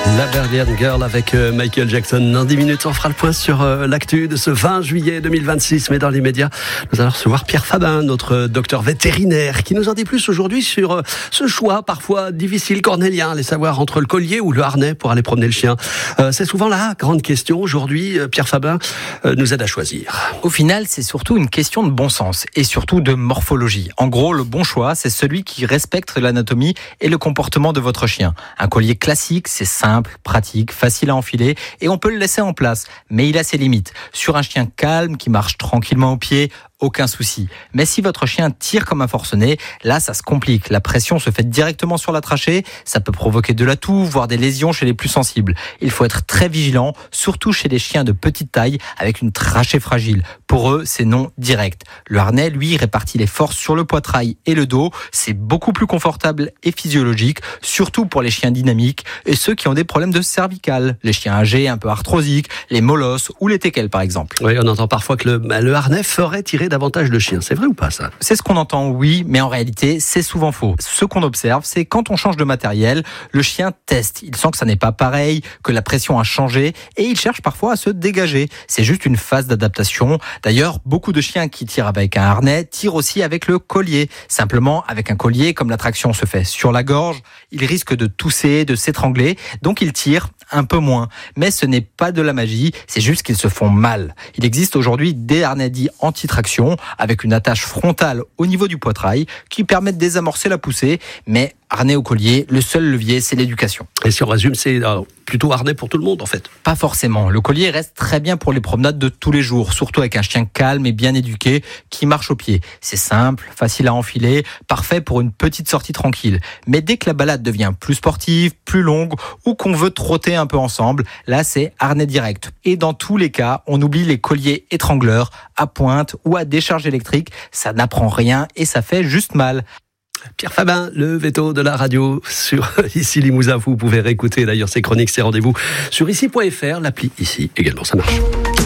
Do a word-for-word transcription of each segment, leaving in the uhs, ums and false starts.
La Berlin Girl avec Michael Jackson. Dans dix minutes, on fera le point sur l'actu de ce vingt juillet deux mille vingt-six. Mais dans l'immédiat, nous allons recevoir Pierre Fabin, notre docteur vétérinaire, qui nous en dit plus aujourd'hui sur ce choix parfois difficile, cornélien, les savoir entre le collier ou le harnais pour aller promener le chien. C'est souvent la grande question. Aujourd'hui, Pierre Fabin nous aide à choisir. Au final, c'est surtout une question de bon sens et surtout de morphologie. En gros, le bon choix, c'est celui qui respecte l'anatomie et le comportement de votre chien. Un collier classique, c'est simple, pratique, facile à enfiler et on peut le laisser en place. Mais il a ses limites. Sur un chien calme qui marche tranquillement au pied, aucun souci. Mais si votre chien tire comme un forcené, là, ça se complique. La pression se fait directement sur la trachée. Ça peut provoquer de la toux, voire des lésions chez les plus sensibles. Il faut être très vigilant, surtout chez les chiens de petite taille avec une trachée fragile. Pour eux, c'est non direct. Le harnais, lui, répartit les forces sur le poitrail et le dos. C'est beaucoup plus confortable et physiologique, surtout pour les chiens dynamiques et ceux qui ont des problèmes de cervicales. Les chiens âgés, un peu arthrosiques, les molosses ou les teckels, par exemple. Oui, on entend parfois que le, bah, le harnais ferait tirer davantage de chiens. C'est vrai ou pas, ça ? C'est ce qu'on entend, oui, mais en réalité, c'est souvent faux. Ce qu'on observe, c'est quand on change de matériel, le chien teste. Il sent que ça n'est pas pareil, que la pression a changé, et il cherche parfois à se dégager. C'est juste une phase d'adaptation. D'ailleurs, beaucoup de chiens qui tirent avec un harnais tirent aussi avec le collier. Simplement, avec un collier, comme la traction se fait sur la gorge, il risque de tousser, de s'étrangler, donc il tire un peu moins. Mais ce n'est pas de la magie, c'est juste qu'ils se font mal. Il existe aujourd'hui des harnais dits anti-traction, avec une attache frontale au niveau du poitrail, qui permettent de désamorcer la poussée, mais harnais au collier, le seul levier, c'est l'éducation. Et si on résume, c'est euh, plutôt harnais pour tout le monde, en fait. Pas forcément. Le collier reste très bien pour les promenades de tous les jours, surtout avec un chien calme et bien éduqué qui marche au pied. C'est simple, facile à enfiler, parfait pour une petite sortie tranquille. Mais dès que la balade devient plus sportive, plus longue, ou qu'on veut trotter un peu ensemble, là, c'est harnais direct. Et dans tous les cas, on oublie les colliers étrangleurs, à pointe ou à décharge électrique. Ça n'apprend rien et ça fait juste mal. Pierre Fabin, le veto de la radio sur Ici Limousin. Vous pouvez réécouter d'ailleurs ces chroniques, ces rendez-vous sur ici point f r, l'appli Ici également, ça marche.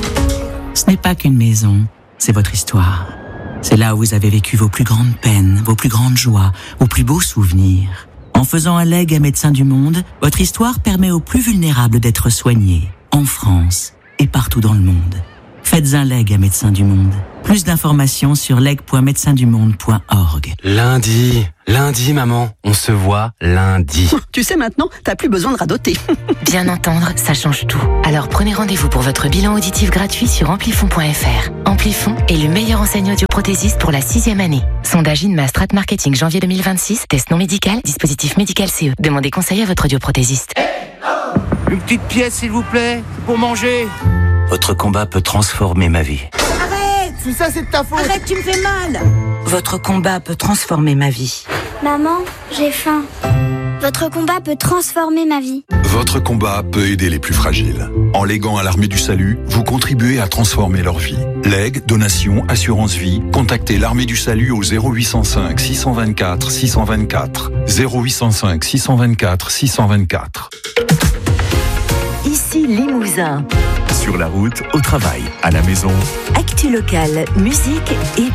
Ce n'est pas qu'une maison, c'est votre histoire. C'est là où vous avez vécu vos plus grandes peines, vos plus grandes joies, vos plus beaux souvenirs. En faisant un legs à Médecins du Monde, votre histoire permet aux plus vulnérables d'être soignés, en France et partout dans le monde. Faites un leg à Médecins du Monde. Plus d'informations sur leg point médecins du monde point org. Lundi, lundi maman, on se voit lundi. Tu sais maintenant, t'as plus besoin de radoter. Bien entendre, ça change tout. Alors prenez rendez-vous pour votre bilan auditif gratuit sur amplifon point f r. Amplifon est le meilleur enseigne audioprothésiste pour la sixième année. Sondage INMA Strat Marketing janvier deux mille vingt-six, test non médical, dispositif médical C E. Demandez conseil à votre audioprothésiste. Une petite pièce s'il vous plaît, pour manger. Votre combat peut transformer ma vie. Arrête, tout ça c'est de ta faute. Arrête, tu me fais mal. Votre combat peut transformer ma vie. Maman, j'ai faim. Votre combat peut transformer ma vie. Votre combat peut aider les plus fragiles. En léguant à l'Armée du Salut, vous contribuez à transformer leur vie. Legs, donation, assurance vie, contactez l'Armée du Salut au zéro huit cent cinq six cent vingt-quatre six cent vingt-quatre. zéro huit cent cinq six cent vingt-quatre six cent vingt-quatre. Ici Limousin. Sur la route, au travail, à la maison. Actu locale, musique et